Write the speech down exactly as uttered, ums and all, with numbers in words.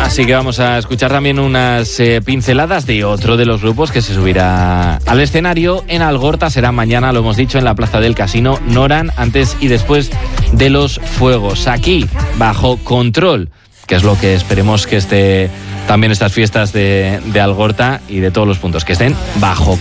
Así que vamos a escuchar también unas eh, pinceladas de otro de los grupos que se subirá al escenario en Algorta. Será mañana, lo hemos dicho, en la Plaza del Casino. Noran, antes y después de los fuegos. Aquí, Bajo Control, que es lo que esperemos que esté también estas fiestas de, de Algorta y de todos los puntos, que estén bajo control.